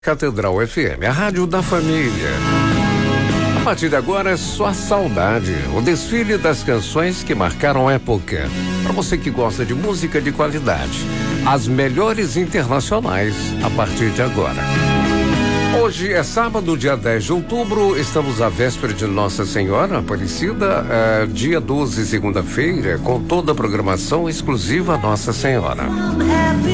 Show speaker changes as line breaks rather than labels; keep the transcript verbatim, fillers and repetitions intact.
Catedral F M, a rádio da família. A partir de agora é só saudade, o desfile das canções que marcaram a época. Para você que gosta de música de qualidade, as melhores internacionais a partir de agora. Hoje é sábado, dia dez de outubro, estamos à véspera de Nossa Senhora Aparecida, é, dia doze, segunda-feira, com toda a programação exclusiva Nossa Senhora.